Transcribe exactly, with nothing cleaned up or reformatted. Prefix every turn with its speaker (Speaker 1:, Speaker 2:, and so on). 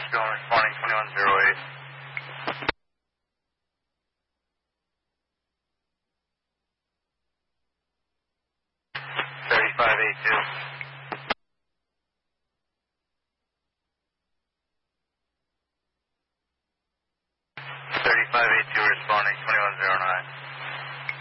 Speaker 1: Fishkill responding twenty-one zero eight. thirty-five eighty-two. thirty-five eighty-two responding twenty-one zero nine.